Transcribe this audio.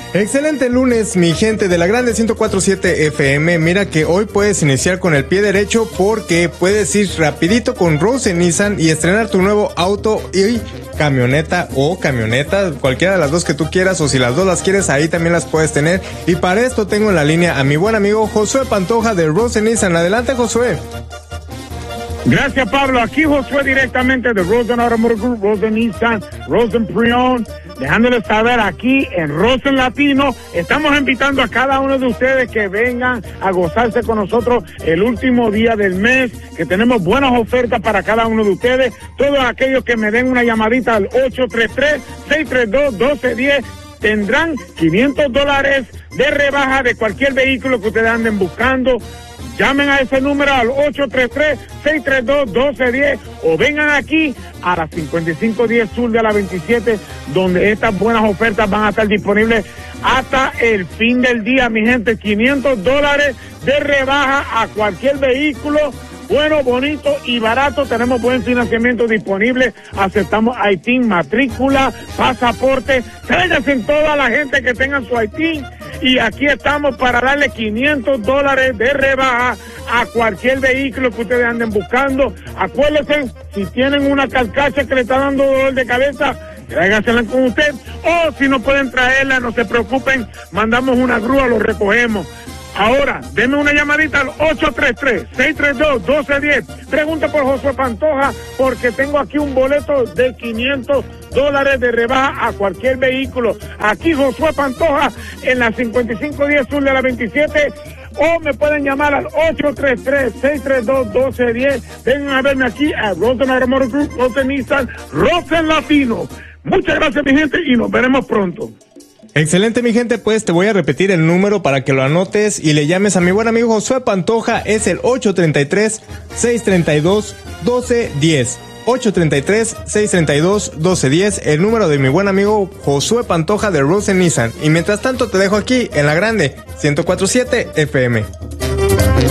Excelente lunes, mi gente de la grande 104.7 FM. Mira que hoy puedes iniciar con el pie derecho porque puedes ir rapidito con Rosen Nissan y estrenar tu nuevo auto y camioneta o camioneta, cualquiera de las dos que tú quieras, o si las dos las quieres, ahí también las puedes tener. Y para esto tengo en la línea a mi buen amigo Josué Pantoja de Rosen Nissan. Adelante, Josué. Gracias, Pablo. Aquí Josué directamente de Rosen Automotive Group, Rosen Nissan, Rosen Pre-Owned, dejándoles saber aquí en Rosen Latino. Estamos invitando a cada uno de ustedes que vengan a gozarse con nosotros el último día del mes, que tenemos buenas ofertas para cada uno de ustedes. Todos aquellos que me den una llamadita al 833-632-1210 tendrán $500 de rebaja de cualquier vehículo que ustedes anden buscando. Llamen a ese número al 833-632-1210 o vengan aquí a la 5510 Sur de la 27, donde estas buenas ofertas van a estar disponibles hasta el fin del día, mi gente. $500 de rebaja a cualquier vehículo. Bueno, bonito y barato. Tenemos buen financiamiento disponible. Aceptamos ITIN, matrícula, pasaporte. Tráiganse en toda la gente que tenga su ITIN. Y aquí estamos para darle $500 de rebaja a cualquier vehículo que ustedes anden buscando. Acuérdense, si tienen una carcacha que le está dando dolor de cabeza, tráigansela con usted. O si no pueden traerla, no se preocupen, mandamos una grúa, lo recogemos. Ahora, denme una llamadita al 833-632-1210. Pregunta por Josué Pantoja, porque tengo aquí un boleto de $500 de rebaja a cualquier vehículo. Aquí Josué Pantoja en la 5510 Sur de la 27. O me pueden llamar al 833-632-1210. Vengan a verme aquí a Rosen Automotive Group, Rosen Nissan, Rosen Latino. Muchas gracias, mi gente, y nos veremos pronto. Excelente, mi gente, pues te voy a repetir el número para que lo anotes y le llames a mi buen amigo Josué Pantoja. Es el 833-632-1210. 833-632-1210, el número de mi buen amigo Josué Pantoja de Rosen Nissan. Y mientras tanto te dejo aquí en la grande 104.7 FM.